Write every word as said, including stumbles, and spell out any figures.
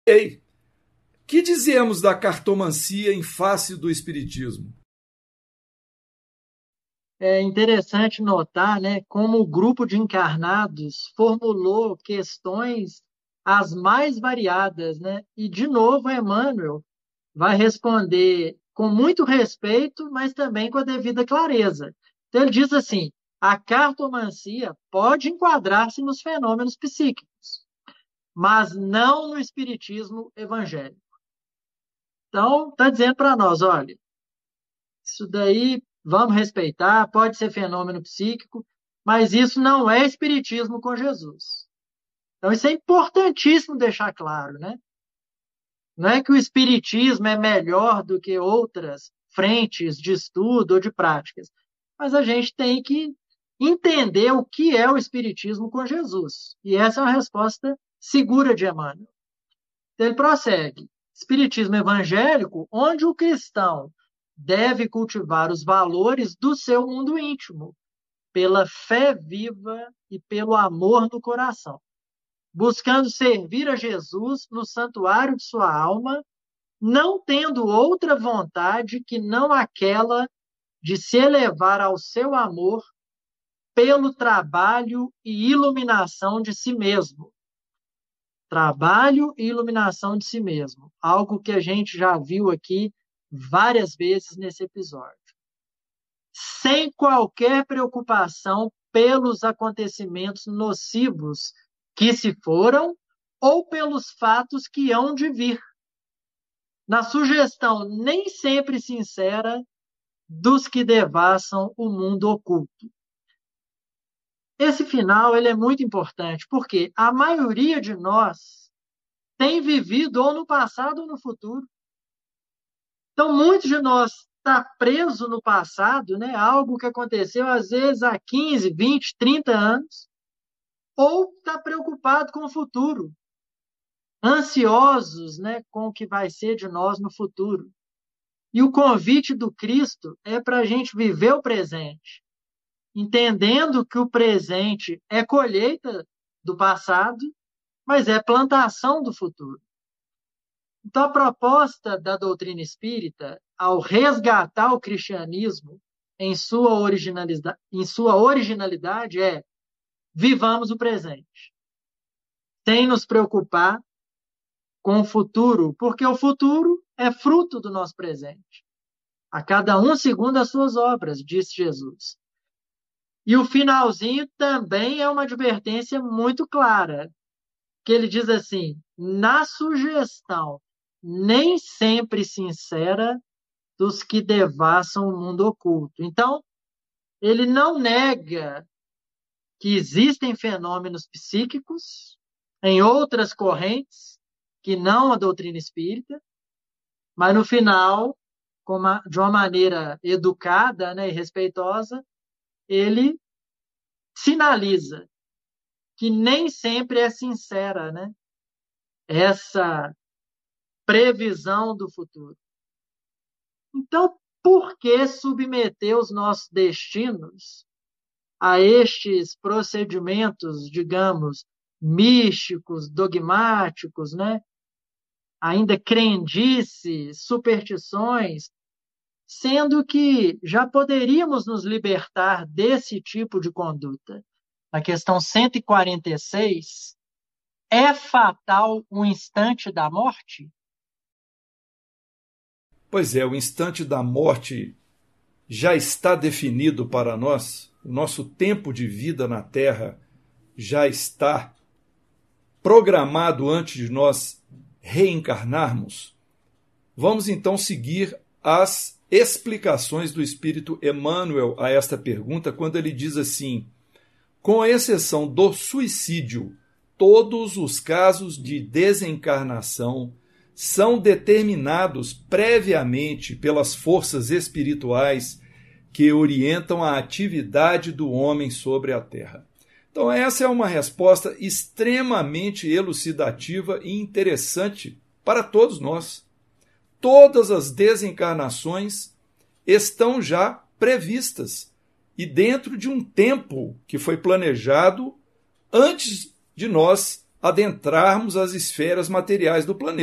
Ei, que dizemos da cartomancia em face do espiritismo? É interessante notar, né, como o grupo de encarnados formulou questões as mais variadas, né? E, de novo, Emmanuel vai responder com muito respeito, mas também com a devida clareza. Então, ele diz assim: a cartomancia pode enquadrar-se nos fenômenos psíquicos, mas não no espiritismo evangélico. Então, está dizendo para nós: olha, isso daí vamos respeitar, pode ser fenômeno psíquico, mas isso não é espiritismo com Jesus. Então, isso é importantíssimo deixar claro, né? Não é que o espiritismo é melhor do que outras frentes de estudo ou de práticas, mas a gente tem que entender o que é o espiritismo com Jesus. E essa é uma resposta segura de Emmanuel. Então, ele prossegue: espiritismo evangélico, onde o cristão deve cultivar os valores do seu mundo íntimo, pela fé viva e pelo amor no coração, buscando servir a Jesus no santuário de sua alma, não tendo outra vontade que não aquela de se elevar ao seu amor pelo trabalho e iluminação de si mesmo. Trabalho e iluminação de si mesmo. Algo que a gente já viu aqui várias vezes nesse episódio. Sem qualquer preocupação pelos acontecimentos nocivos que se foram ou pelos fatos que hão de vir. Na sugestão nem sempre sincera dos que devassam o mundo oculto. Esse final ele é muito importante, porque a maioria de nós tem vivido ou no passado ou no futuro. Então, muitos de nós está preso no passado, né? Algo que aconteceu às vezes há quinze, vinte, trinta anos, ou está preocupado com o futuro, ansiosos, né, com o que vai ser de nós no futuro. E o convite do Cristo é para a gente viver o presente, entendendo que o presente é colheita do passado, mas é plantação do futuro. Então, a proposta da doutrina espírita, ao resgatar o cristianismo em sua originalidade, em sua originalidade é: vivamos o presente, sem nos preocupar com o futuro, porque o futuro é fruto do nosso presente. A cada um segundo as suas obras, disse Jesus. E o finalzinho também é uma advertência muito clara, que ele diz assim: na sugestão nem sempre sincera dos que devassam o mundo oculto. Então, ele não nega que existem fenômenos psíquicos em outras correntes que não a doutrina espírita, mas no final, de uma maneira educada, né, e respeitosa, ele sinaliza que nem sempre é sincera, né, essa previsão do futuro. Então, por que submeter os nossos destinos a estes procedimentos, digamos, místicos, dogmáticos, né? Ainda crendices, superstições, sendo que já poderíamos nos libertar desse tipo de conduta? Na questão cento e quarenta e seis, é fatal o instante da morte? Pois é, o instante da morte já está definido para nós, o nosso tempo de vida na Terra já está programado antes de nós reencarnarmos. Vamos então seguir as explicações do Espírito Emmanuel a esta pergunta, quando ele diz assim: com exceção do suicídio, todos os casos de desencarnação são determinados previamente pelas forças espirituais que orientam a atividade do homem sobre a Terra. Então, essa é uma resposta extremamente elucidativa e interessante para todos nós. Todas as desencarnações estão já previstas e dentro de um tempo que foi planejado antes de nós adentrarmos as esferas materiais do planeta.